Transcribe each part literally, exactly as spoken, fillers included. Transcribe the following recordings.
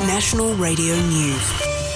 National Radio News.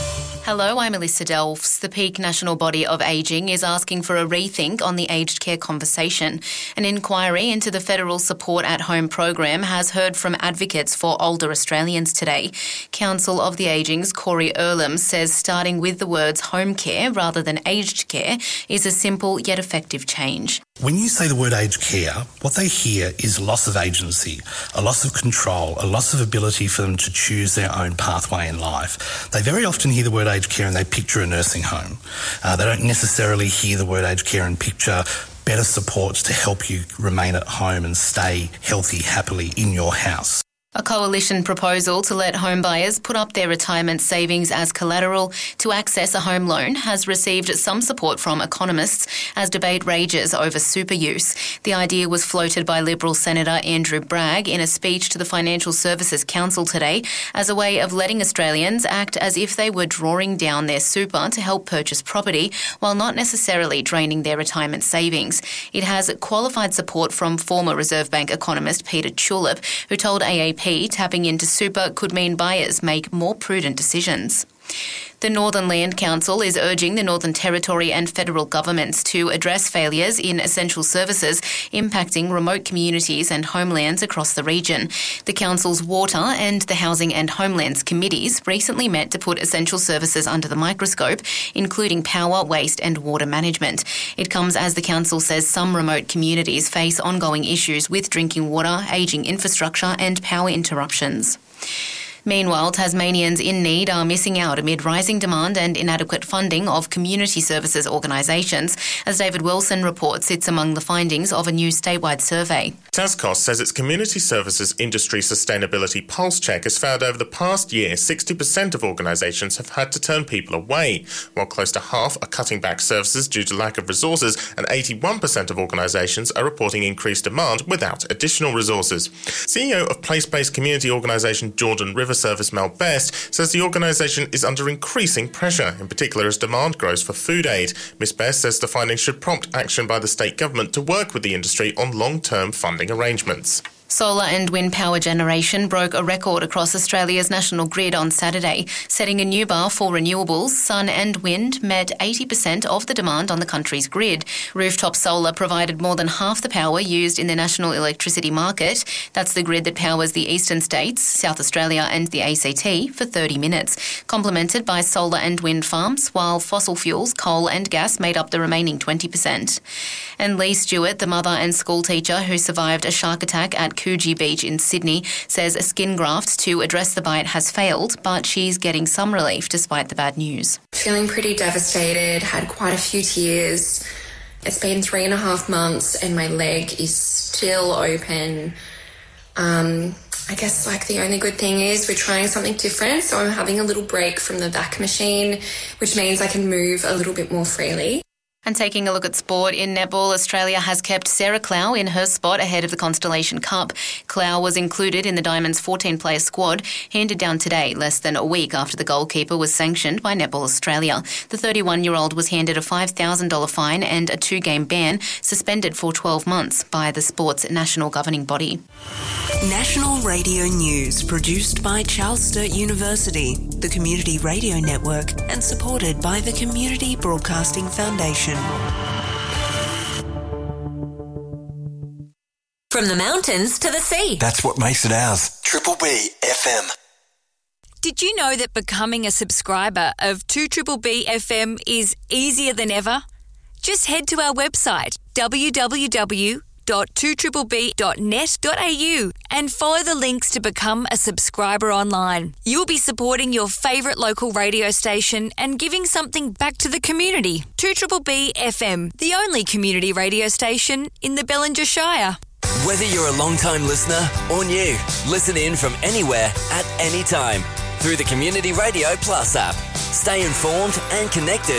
Hello, I'm Melissa Delves. The peak national body of ageing is asking for a rethink on the aged care conversation. An inquiry into the federal support at home program has heard from advocates for older Australians today. Council of the Ageing's Corey Earlham says starting with the words home care rather than aged care is a simple yet effective change. When you say the word aged care, what they hear is loss of agency, a loss of control, a loss of ability for them to choose their own pathway in life. They very often hear the word aged care and they picture a nursing home. Uh, they don't necessarily hear the word aged care and picture better supports to help you remain at home and stay healthy, happily in your house. A coalition proposal to let home buyers put up their retirement savings as collateral to access a home loan has received some support from economists as debate rages over super use. The idea was floated by Liberal Senator Andrew Bragg in a speech to the Financial Services Council today as a way of letting Australians act as if they were drawing down their super to help purchase property while not necessarily draining their retirement savings. It has qualified support from former Reserve Bank economist Peter Tulip, who told A A P tapping into super could mean buyers make more prudent decisions. The Northern Land Council is urging the Northern Territory and federal governments to address failures in essential services impacting remote communities and homelands across the region. The Council's Water and the Housing and Homelands Committees recently met to put essential services under the microscope, including power, waste and water management. It comes as the Council says some remote communities face ongoing issues with drinking water, ageing infrastructure and power interruptions. Meanwhile, Tasmanians in need are missing out amid rising demand and inadequate funding of community services organisations. As David Wilson reports, it's among the findings of a new statewide survey. Tascos says its community services industry sustainability pulse check has found over the past year sixty percent of organisations have had to turn people away, while close to half are cutting back services due to lack of resources, and eighty-one percent of organisations are reporting increased demand without additional resources. C E O of place-based community organisation Jordan River Service Mel Best says the organisation is under increasing pressure, in particular as demand grows for food aid. Miz Best says the findings should prompt action by the state government to work with the industry on long-term funding arrangements. Solar and wind power generation broke a record across Australia's national grid on Saturday, setting a new bar for renewables. Sun and wind met eighty percent of the demand on the country's grid. Rooftop solar provided more than half the power used in the national electricity market. That's the grid that powers the eastern states, South Australia and the A C T for thirty minutes, complemented by solar and wind farms, while fossil fuels, coal and gas made up the remaining twenty percent. And Lee Stewart, the mother and school teacher who survived a shark attack at Coogee Beach in Sydney, says a skin graft to address the bite has failed, but she's getting some relief despite the bad news. Feeling pretty devastated, had quite a few tears. It's been three and a half months and my leg is still open. Um, I guess like the only good thing is we're trying something different, so I'm having a little break from the vac machine, which means I can move a little bit more freely. And taking a look at sport, in netball, Australia has kept Sarah Clow in her spot ahead of the Constellation Cup. Clow was included in the Diamonds fourteen-player squad, handed down today, less than a week after the goalkeeper was sanctioned by Netball Australia. The thirty-one-year-old was handed a five thousand dollars fine and a two-game ban, suspended for twelve months by the sport's national governing body. National Radio News, produced by Charles Sturt University, the Community Radio Network, and supported by the Community Broadcasting Foundation. From the mountains to the sea. That's what makes it ours. Triple B F M. Did you know that becoming a subscriber of two Triple B F M is easier than ever? Just head to our website, w w w dot two triple b dot net dot a u, and follow the links to become a subscriber online. You'll be supporting your favourite local radio station and giving something back to the community. two Triple B F M, the only community radio station in the Bellinger Shire. Whether you're a long-time listener or new, listen in from anywhere at any time through the Community Radio Plus app. Stay informed and connected